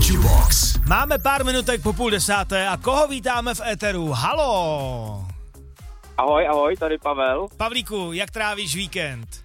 Jubox. Máme pár minutek po 9:30 a koho vítáme v éteru? Halo! Ahoj, tady Pavel. Pavlíku, jak trávíš víkend?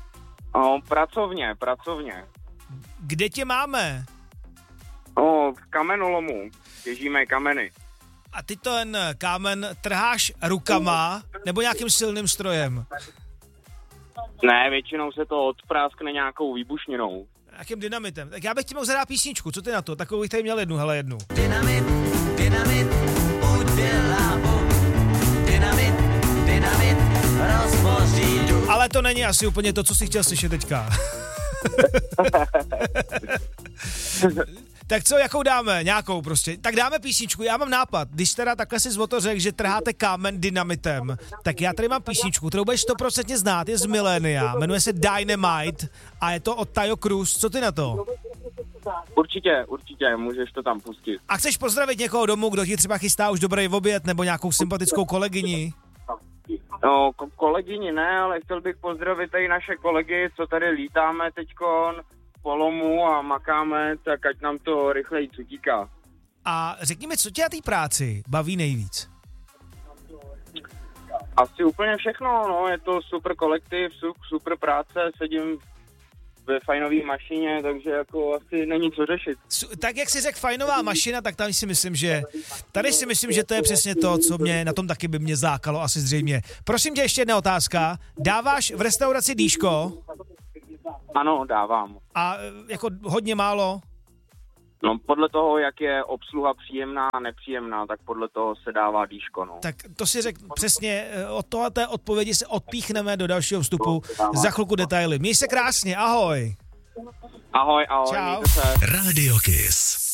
Pracovně. Kde tě máme? V kamenolomu. Těžíme kameny. A ty ten kámen trháš rukama nebo nějakým silným strojem? Ne, většinou se to odpráskne nějakou výbušninou. Jakým dynamitem? Tak já bych ti mohl zahrát písničku, co ty na to? Takovou bych tady měl jednu. Dynamit, udělá bum. Dynamit, rozboří dům. Ale to není asi úplně to, co jsi chtěl slyšet teďka. Tak co, jakou dáme? Nějakou prostě. Tak dáme písničku, já mám nápad. Když teda takhle si zvoto řekl, že trháte kámen dynamitem, tak já tady mám písničku, kterou budeš 100% znát, je z Milénia, jmenuje se Dynamite a je to od Tayo Cruz. Co ty na to? Určitě, můžeš to tam pustit. A chceš pozdravit někoho domů, kdo ti třeba chystá už dobrý oběd, nebo nějakou sympatickou kolegyni? No, kolegyni ne, ale chtěl bych pozdravit i naše kolegy, co tady lítáme teďkon po lomu a makáme, tak ať nám to rychleji utíká. A řekni mi, co tě na té práci baví nejvíc? Asi úplně všechno, no, je to super kolektiv, super práce, sedím ve fajnové mašině, takže jako asi není co řešit. Tak jak jsi řekl fajnová mašina, tak tady si myslím, že to je přesně to, co mě na tom taky by mě zákalo asi zřejmě. Prosím tě, ještě jedna otázka. Dáváš v restauraci dýško? Ano, dávám. A jako hodně málo? No podle toho, jak je obsluha příjemná a nepříjemná, tak podle toho se dává dýško, no. Tak to si řekl přesně, od tohoto odpovědi se odpíchneme do dalšího vstupu. Za chvilku detaily. Měj se krásně, ahoj. Ahoj, Čau. mějte se. Radio Kiss.